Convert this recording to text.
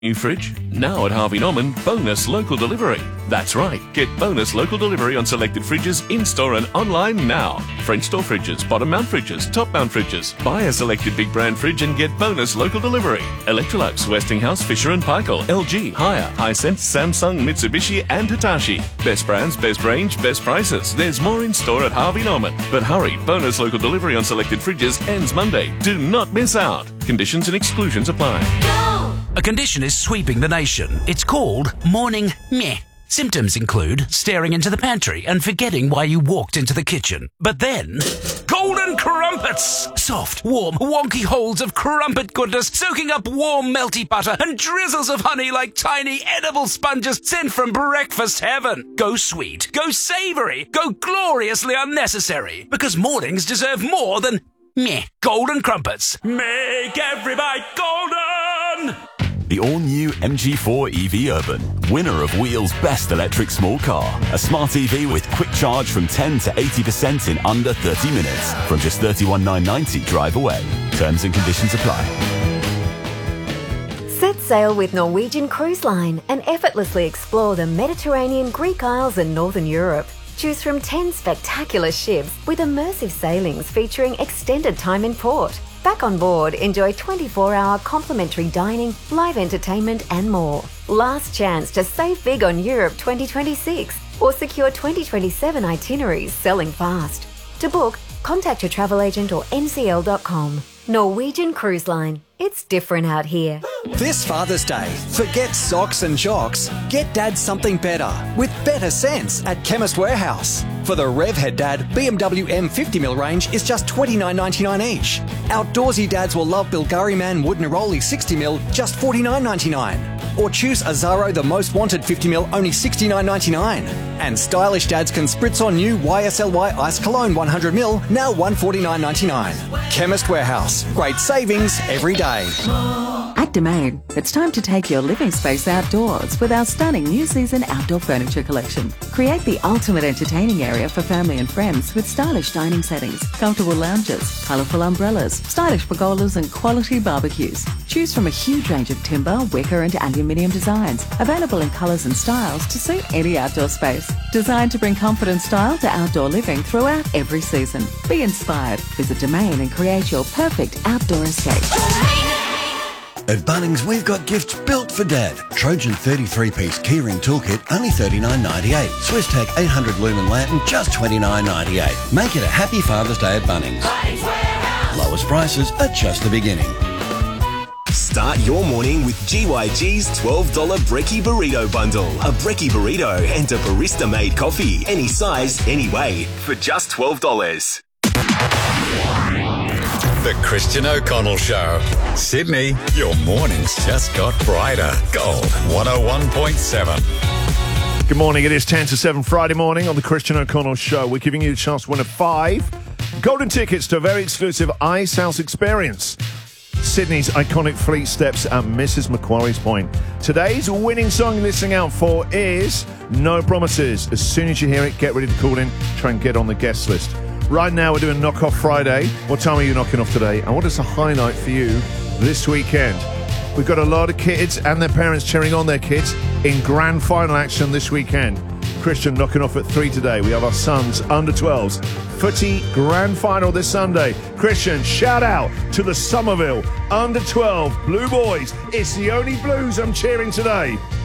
New fridge? Now at Harvey Norman, bonus local delivery. That's right, get bonus local delivery on selected fridges in-store and online now. French door fridges, bottom mount fridges, top mount fridges. Buy a selected big brand fridge and get bonus local delivery. Electrolux, Westinghouse, Fisher & Paykel, LG, Haier, Hisense, Samsung, Mitsubishi and Hitachi. Best brands, best range, best prices. There's more in-store at Harvey Norman. But hurry, bonus local delivery on selected fridges ends Monday. Do not miss out. Conditions and exclusions apply. A condition is sweeping the nation. It's called morning meh. Symptoms include staring into the pantry and forgetting why you walked into the kitchen. But then, golden crumpets! Soft, warm, wonky holes of crumpet goodness soaking up warm, melty butter and drizzles of honey like tiny edible sponges sent from breakfast heaven. Go sweet, go savoury, go gloriously unnecessary. Because mornings deserve more than meh. Golden crumpets. Make every bite golden! The all-new MG4 EV Urban, winner of Wheel's Best Electric Small Car. A smart EV with quick charge from 10 to 80% in under 30 minutes. From just $31,990 drive away. Terms and conditions apply. Set sail with Norwegian Cruise Line and effortlessly explore the Mediterranean, Greek Isles and Northern Europe. Choose from 10 spectacular ships with immersive sailings featuring extended time in port. Back on board, enjoy 24-hour complimentary dining, live entertainment and more. Last chance to save big on Europe 2026 or secure 2027 itineraries selling fast. To book, contact your travel agent or ncl.com. Norwegian Cruise Line. It's different out here. This Father's Day, forget socks and jocks. Get Dad something better with better sense at Chemist Warehouse. For the Revhead Dad BMW M50mm range is just $29.99 each. Outdoorsy dads will love Bulgari Man Wood Neroli 60mm, just $49.99. Or choose Azaro the Most Wanted 50mm, only $69.99. And stylish dads can spritz on new YSLY Ice Cologne 100ml, now $149.99. Chemist Warehouse, great savings every day. At Domain, it's time to take your living space outdoors with our stunning new season outdoor furniture collection. Create the ultimate entertaining area for family and friends with stylish dining settings, comfortable lounges, colourful umbrellas, stylish pergolas and quality barbecues. Choose from a huge range of timber, wicker and aluminium designs, available in colours and styles to suit any outdoor space. Designed to bring comfort and style to outdoor living throughout every season. Be inspired. Visit Domain and create your perfect outdoor escape. At Bunnings, we've got gifts built for Dad. Trojan 33-piece keyring toolkit, only $39.98. Swisstech 800 lumen lantern, just $29.98. Make it a happy Father's Day at Bunnings. Lowest prices are just the beginning. Start your morning with GYG's $12 Brekkie Burrito Bundle. A Brekkie Burrito and a barista-made coffee. Any size, any way, for just $12. The Christian O'Connell Show. Sydney, your morning's just got brighter. Gold 101.7. Good morning. It is 10 to 7 Friday morning on the Christian O'Connell Show. We're giving you the chance to win 5 golden tickets to a very exclusive Ice House experience. Sydney's iconic Fleet Steps at Mrs. Macquarie's Point. Today's winning song you're listening out for is No Promises. As soon as you hear it, get ready to call in, try and get on the guest list. Right now, we're doing Knock Off Friday. What time are you knocking off today? And what is a high night for you this weekend? We've got a lot of kids and their parents cheering on their kids in grand final action this weekend. Christian knocking off at 3 today. We have our sons under 12s footy grand final this Sunday. Christian, shout out to the Somerville under 12 Blue Boys. It's the only Blues I'm cheering today.